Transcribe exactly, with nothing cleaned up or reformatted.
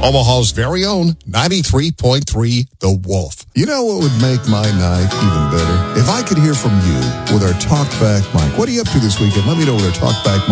Omaha's very own ninety-three point three The Wolf. You know what would make my night even better? If I could hear from you with our Talkback mic. What are you up to this weekend? Let me know with our Talkback